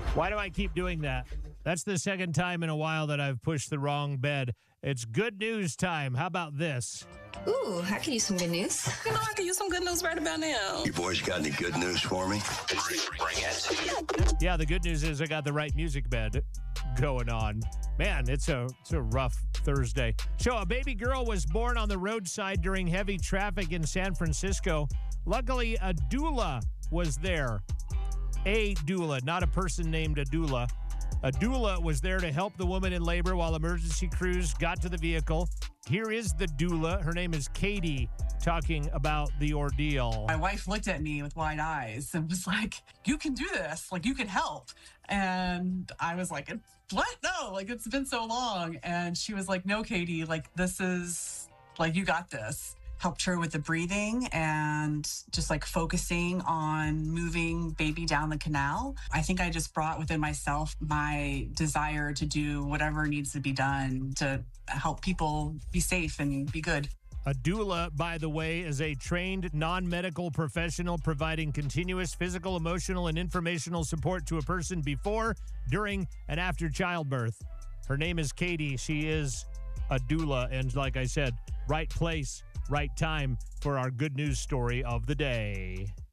Why do I keep doing that? That's the second time in a while that I've pushed the wrong bed. It's good news time. How about this? Ooh, I could use some good news. You know, I could use some good news right about now. You boys got any good news for me? Yeah, the good news is I got the right music bed going on. Man, it's a rough Thursday. So a baby girl was born on the roadside during heavy traffic in San Francisco. Luckily, a doula was there. A doula, not a person named a doula. A doula was there to help the woman in labor while emergency crews got to the vehicle. Here is the doula. Her name is Katie, talking about the ordeal. My wife looked at me with wide eyes and was like, you can do this. Like, you can help. And I was like, what? No, like, it's been so long. And she was like, no, Katie, like, this is, like, you got this. Helped her with the breathing and just like focusing on moving baby down the canal. I think I just brought within myself my desire to do whatever needs to be done to help people be safe and be good. A doula, by the way, is a trained non-medical professional providing continuous physical, emotional, and informational support to a person before, during, and after childbirth. Her name is Katie. She is a doula. And like I said, right place, right time for our good news story of the day.